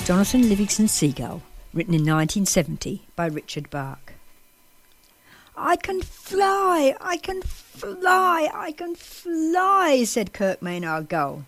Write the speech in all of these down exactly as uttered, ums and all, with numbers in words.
Jonathan Livingston Seagull, written in nineteen seventy by Richard Bach. "I can fly, I can fly, I can fly," said Kirk Maynard Gull.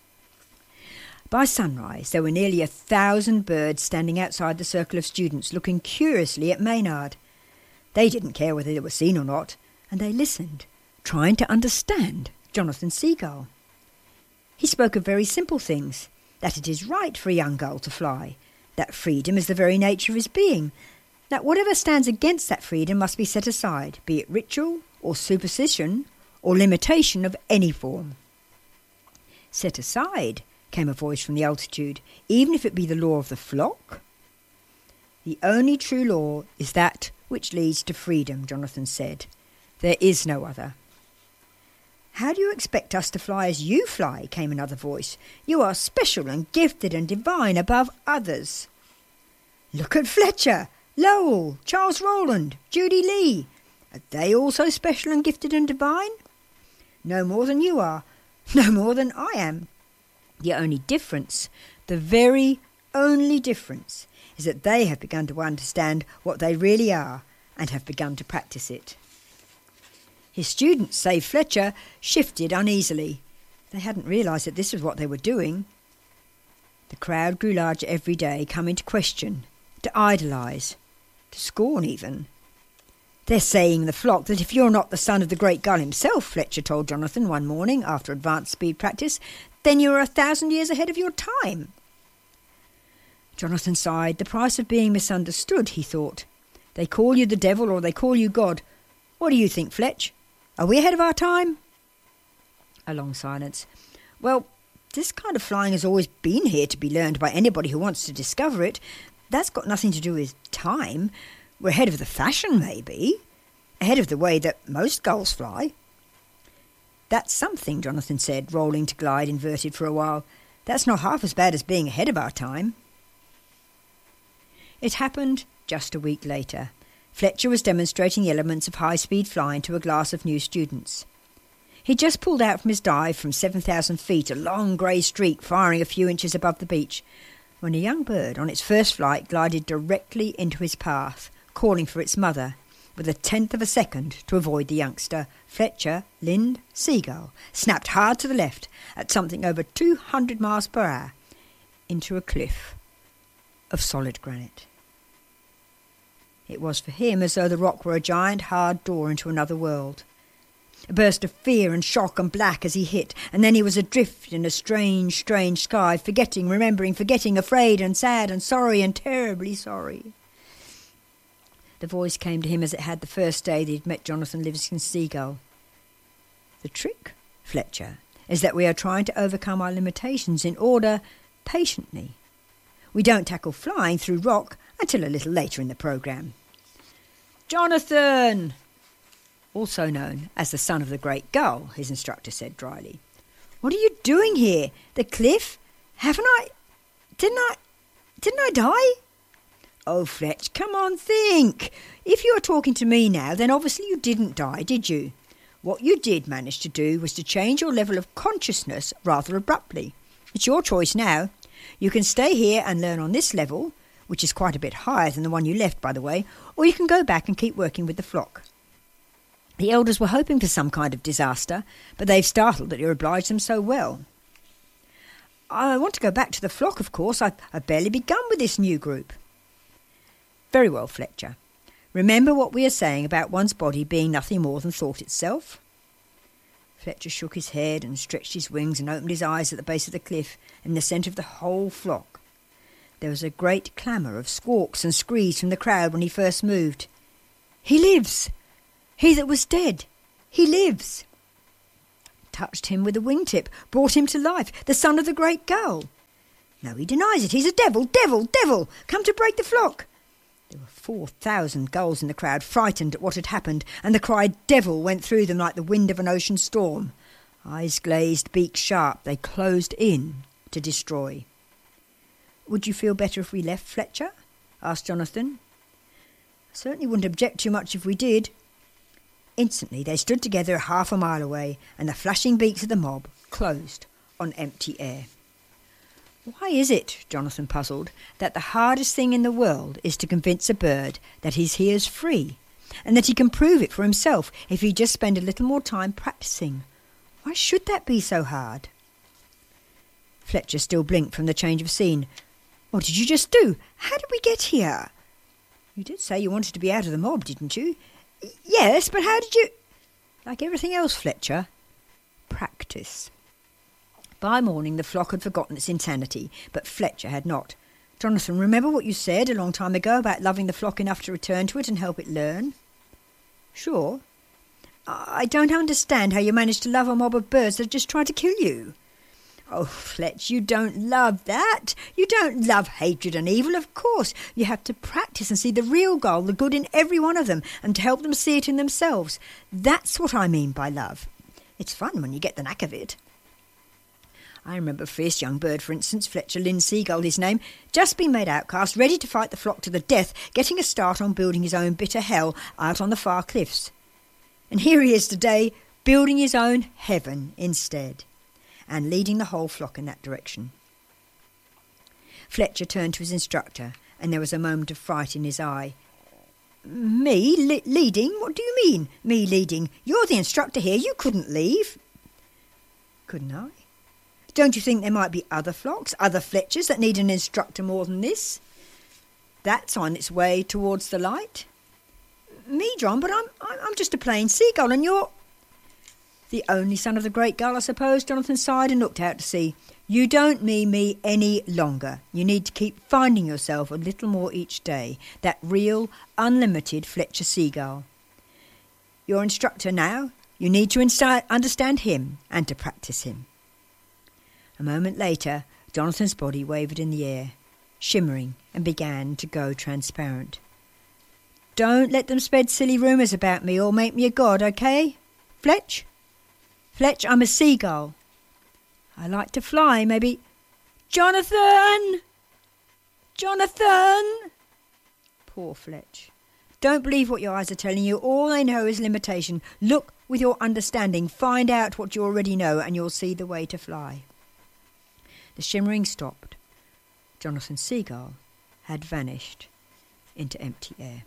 By sunrise, there were nearly a thousand birds standing outside the circle of students, looking curiously at Maynard. They didn't care whether they were seen or not, and they listened, trying to understand Jonathan Seagull. He spoke of very simple things, that it is right for a young gull to fly, that freedom is the very nature of his being, that whatever stands against that freedom must be set aside, be it ritual or superstition or limitation of any form. "Set aside," came a voice from the altitude, "even if it be the law of the flock?" "The only true law is that which leads to freedom," Jonathan said. "There is no other." "How do you expect us to fly as you fly?" came another voice. "You are special and gifted and divine above others." "Look at Fletcher, Lowell, Charles Rowland, Judy Lee. Are they also special and gifted and divine?" "No more than you are, no more than I am. The only difference, the very only difference, is that they have begun to understand what they really are and have begun to practice it." His students, save Fletcher, shifted uneasily. They hadn't realised that this was what they were doing. The crowd grew larger every day, coming to question, to idolise, to scorn even. "They're saying the flock that if you're not the son of the great gull himself," Fletcher told Jonathan one morning after advanced speed practice, "then you're a thousand years ahead of your time." Jonathan sighed. The price of being misunderstood, he thought. They call you the devil or they call you God. What do you think, Fletch? Are we ahead of our time? A long silence. "Well, this kind of flying has always been here to be learned by anybody who wants to discover it. That's got nothing to do with time. We're ahead of the fashion, maybe. Ahead of the way that most gulls fly." "That's something," Jonathan said, rolling to glide inverted for a while. "That's not half as bad as being ahead of our time." It happened just a week later. Fletcher was demonstrating the elements of high-speed flying to a class of new students. He'd just pulled out from his dive from seven thousand feet, a long grey streak firing a few inches above the beach, when a young bird on its first flight glided directly into his path, calling for its mother, with a tenth of a second to avoid the youngster. Fletcher, Lind, Seagull, snapped hard to the left at something over two hundred miles per hour into a cliff of solid granite. It was for him as though the rock were a giant hard door into another world. A burst of fear and shock and black as he hit, and then he was adrift in a strange, strange sky, forgetting, remembering, forgetting, afraid and sad and sorry and terribly sorry. The voice came to him as it had the first day that he'd met Jonathan Livingston Seagull. "The trick, Fletcher, is that we are trying to overcome our limitations in order, patiently. We don't tackle flying through rock until a little later in the programme." "Jonathan!" "Also known as the son of the great gull," his instructor said dryly. "What are you doing here? The cliff? Haven't I... Didn't I... Didn't I die?" "Oh, Fletch, come on, think. If you are talking to me now, then obviously you didn't die, did you? What you did manage to do was to change your level of consciousness rather abruptly. It's your choice now. You can stay here and learn on this level, which is quite a bit higher than the one you left, by the way, or you can go back and keep working with the flock. The elders were hoping for some kind of disaster, but they've startled that you obliged them so well." "I want to go back to the flock, of course. I've, I've barely begun with this new group." "Very well, Fletcher. Remember what we are saying about one's body being nothing more than thought itself?" Fletcher shook his head and stretched his wings and opened his eyes at the base of the cliff in the centre of the whole flock. There was a great clamour of squawks and screes from the crowd when he first moved. "He lives! He that was dead! He lives!" Touched him with a wingtip, brought him to life, the son of the great gull. "No, he denies it. He's a devil, devil, devil, come to break the flock." There were four thousand gulls in the crowd, frightened at what had happened, and the cry "devil" went through them like the wind of an ocean storm. Eyes glazed, beaks sharp, they closed in to destroy. "Would you feel better if we left, Fletcher?" asked Jonathan. "I certainly wouldn't object too much if we did." Instantly they stood together half a mile away, and the flashing beaks of the mob closed on empty air. Why is it, Jonathan puzzled, that the hardest thing in the world is to convince a bird that he's here's free, and that he can prove it for himself if he just spend a little more time practising? Why should that be so hard? Fletcher still blinked from the change of scene. What did you just do? How did we get here? You did say you wanted to be out of the mob, didn't you? Yes, but how did you... Like everything else, Fletcher, practice. By morning the flock had forgotten its insanity, but Fletcher had not. Jonathan, remember what you said a long time ago about loving the flock enough to return to it and help it learn? Sure. I don't understand how you managed to love a mob of birds that just tried to kill you. Oh, Fletch, you don't love that. You don't love hatred and evil, of course. You have to practice and see the real goal, the good in every one of them, and to help them see it in themselves. That's what I mean by love. It's fun when you get the knack of it. I remember a fierce young bird, for instance, Fletcher Lynn Seagull his name, just been made outcast, ready to fight the flock to the death, getting a start on building his own bitter hell out on the far cliffs. And here he is today, building his own heaven instead, and leading the whole flock in that direction. Fletcher turned to his instructor, and there was a moment of fright in his eye. Me? Le- leading? What do you mean, me leading? You're the instructor here, you couldn't leave. Couldn't I? Don't you think there might be other flocks, other Fletchers that need an instructor more than this? That's on its way towards the light. Me, John, but I'm I'm just a plain seagull, and you're... The only son of the great gull, I suppose, Jonathan sighed and looked out to sea. You don't mean me any longer. You need to keep finding yourself a little more each day, that real, unlimited Fletcher seagull. Your instructor now, you need to insi- understand him and to practice him. A moment later, Jonathan's body wavered in the air, shimmering, and began to go transparent. Don't let them spread silly rumours about me or make me a god, OK? Fletch? Fletch, I'm a seagull. I like to fly, maybe... Jonathan! Jonathan! Poor Fletch. Don't believe what your eyes are telling you. All they know is limitation. Look with your understanding. Find out what you already know, and you'll see the way to fly. The shimmering stopped. Jonathan Seagull had vanished into empty air.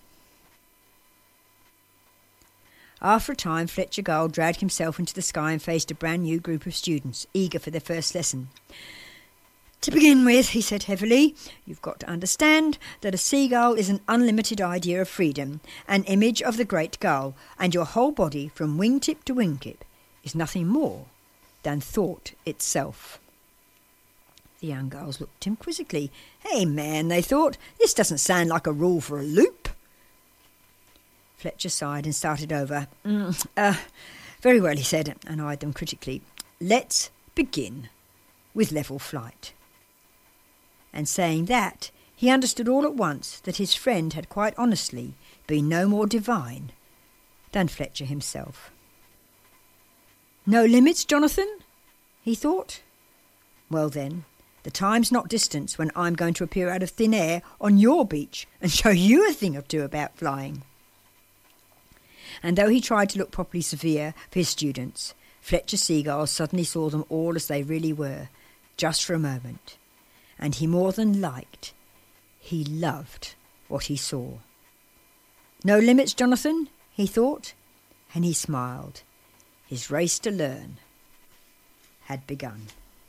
After a time, Fletcher Gull dragged himself into the sky and faced a brand new group of students, eager for their first lesson. To begin with, he said heavily, you've got to understand that a seagull is an unlimited idea of freedom, an image of the great gull, and your whole body, from wingtip to wingtip, is nothing more than thought itself. The young girls looked at him quizzically. Hey, man, they thought, this doesn't sound like a rule for a loop. Fletcher sighed and started over. Mm, uh, very well, he said, and eyed them critically. Let's begin with level flight. And saying that, he understood all at once that his friend had quite honestly been no more divine than Fletcher himself. No limits, Jonathan? He thought. Well then, the time's not distance when I'm going to appear out of thin air on your beach and show you a thing or two about flying. And though he tried to look properly severe for his students, Fletcher Seagull suddenly saw them all as they really were, just for a moment. And he more than liked, he loved what he saw. No limits, Jonathan, he thought, and he smiled. His race to learn had begun.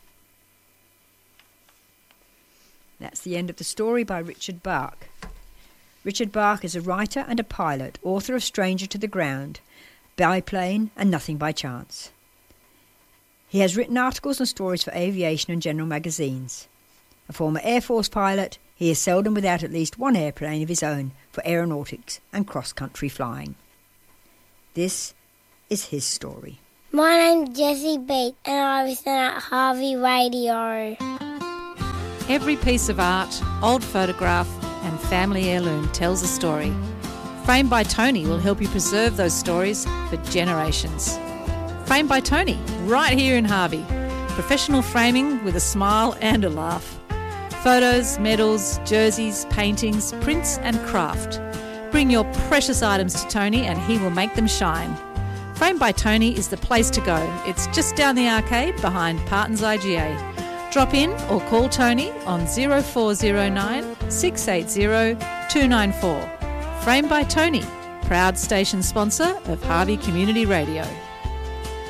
That's the end of the story by Richard Bach. Richard Bach is a writer and a pilot, author of Stranger to the Ground, Biplane and Nothing by Chance. He has written articles and stories for aviation and general magazines. A former Air Force pilot, he is seldom without at least one airplane of his own for aeronautics and cross-country flying. This is his story. My name's Jesse Beat and I listen at Harvey Radio. Every piece of art, old photograph and family heirloom tells a story. Framed by Tony will help you preserve those stories for generations. Framed by Tony, right here in Harvey. Professional framing with a smile and a laugh. Photos, medals, jerseys, paintings, prints and craft. Bring your precious items to Tony and he will make them shine. Framed by Tony is the place to go. It's just down the arcade behind Parton's I G A. Drop in or call Tony on zero four zero nine, six eight zero, two nine four. Framed by Tony, proud station sponsor of Harvey Community Radio.